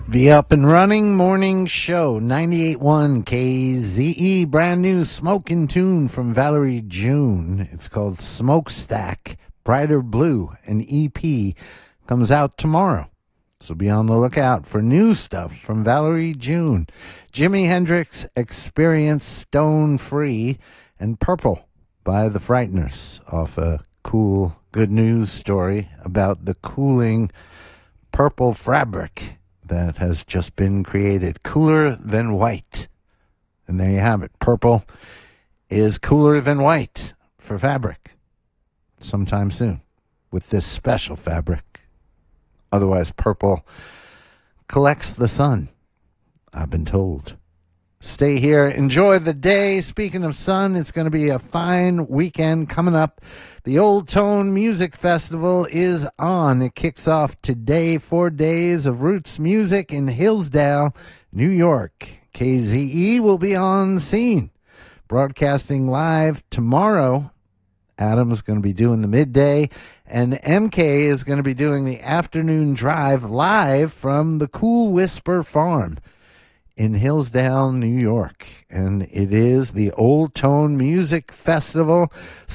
The Up and Running Morning Show, 98.1 KZE, brand new smoking tune from Valerie June. It's called Smokestack, Brighter Blue, an EP, comes out tomorrow. So be on the lookout for new stuff from Valerie June. Jimi Hendrix Experience, Stone Free, and Purple by The Frighteners, off a cool good news story about the cooling purple fabric that has just been created, cooler than white. And there you have it. Purple is cooler than white for fabric sometime soon with this special fabric. Otherwise, purple collects the sun, I've been told. Stay here. Enjoy the day. Speaking of sun, it's going to be a fine weekend coming up. The Old Tone Music Festival is on. It kicks off today, 4 days of roots music in Hillsdale, New York. KZE will be on scene, broadcasting live tomorrow. Adam's going to be doing the midday, and MK is going to be doing the afternoon drive live from the Cool Whisper Farm in Hillsdale, New York. And it is the Old Tone Music Festival.